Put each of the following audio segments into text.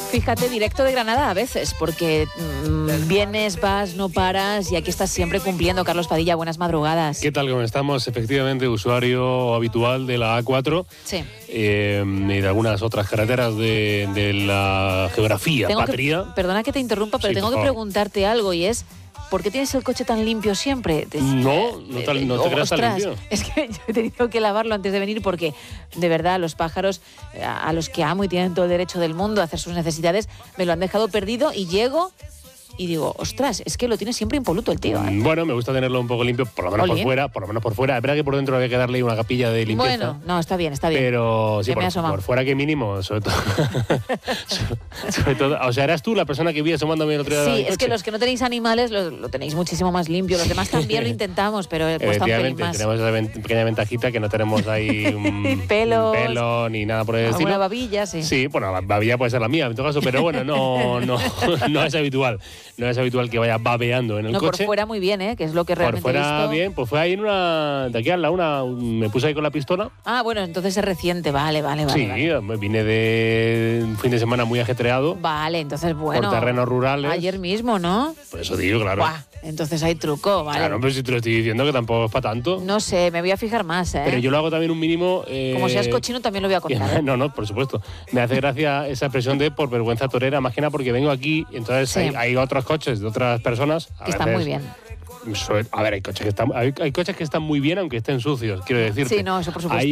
Fíjate, directo de Granada a veces, porque vienes, vas, no paras y aquí estás siempre cumpliendo. Carlos Padilla, buenas madrugadas. ¿Qué tal? ¿Cómo estamos? Efectivamente, usuario habitual de la A4 sí. Y de algunas otras carreteras de la geografía patria. Perdona que te interrumpa, pero Sí, tengo que preguntarte algo y es... ¿Por qué tienes el coche tan limpio siempre? No te creas tan limpio. Es que yo he tenido que lavarlo antes de venir porque, de verdad, los pájaros, a los que amo y tienen todo el derecho del mundo a hacer sus necesidades, me lo han dejado perdido y llego y digo, ostras, es que lo tiene siempre impoluto el tío. Bueno, me gusta tenerlo un poco limpio, por lo menos por fuera. Es verdra que por dentro había que darle una capilla de limpieza. Bueno, no, está bien. Pero sí, por fuera que mínimo, sobre todo. sobre todo. O sea, eras tú la persona que vi asomándome el otro día. Sí, es que los que no tenéis animales lo tenéis muchísimo más limpio. Los demás también lo intentamos, pero cuesta un pelín más. Tenemos esa pequeña ventajita que no tenemos ahí un pelo ni nada por el estilo. Una babilla, sí. Sí, bueno, la babilla puede ser la mía en todo caso, pero bueno, no es habitual. No es habitual que vaya babeando en el coche. Por fuera muy bien, que es lo que realmente por fuera he visto. Bien, pues fue ahí de aquí a me puse ahí con la pistola. Ah, bueno, entonces es reciente, vale. Sí, vine de un fin de semana muy ajetreado. Vale, entonces bueno. Por terrenos rurales. Ayer mismo, ¿no? Por eso digo, claro. Buah, entonces hay truco, vale. Claro, pero si te lo estoy diciendo que tampoco es para tanto. No sé, me voy a fijar más, Pero yo lo hago también un mínimo... Como seas cochino también lo voy a contar. No, por supuesto. Me hace gracia esa expresión de por vergüenza torera, más que nada porque vengo aquí y entonces hay otros coches de otras personas. Que están muy bien. A ver, hay coches que están muy bien aunque estén sucios, quiero decirte. Sí, no, eso por supuesto. Hay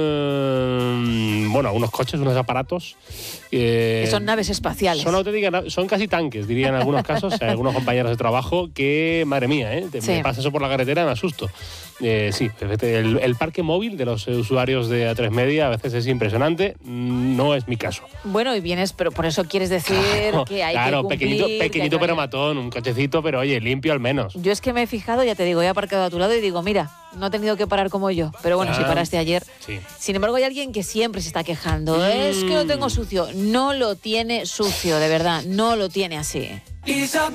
unos coches, unos aparatos... que son naves espaciales. Son casi tanques, diría en algunos casos, algunos compañeros de trabajo, que, madre mía, me pasa eso por la carretera y me asusto. Sí, el parque móvil de los usuarios de A3 Media a veces es impresionante, no es mi caso. Bueno, y vienes, pero por eso quieres decir que hay que cumplir... pequeñito pero matón, un cochecito, pero oye, limpio al menos. Yo es que me he fijado, ya te digo, he aparcado a tu lado y digo, mira, no he tenido que parar como yo, pero bueno, si paraste ayer. Sí. Sin embargo, hay alguien que siempre se está quejando, es que lo tengo sucio. No lo tiene sucio, de verdad, no lo tiene así.